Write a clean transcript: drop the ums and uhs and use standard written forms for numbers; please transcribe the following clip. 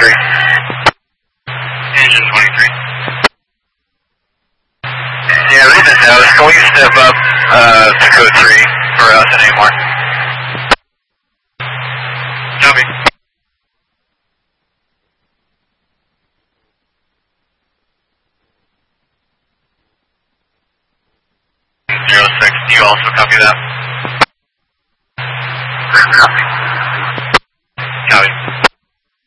23. Engine 23. Yeah, read the nose. Can we step up to code 3 for us and anymore? Copy. Do you also copy that?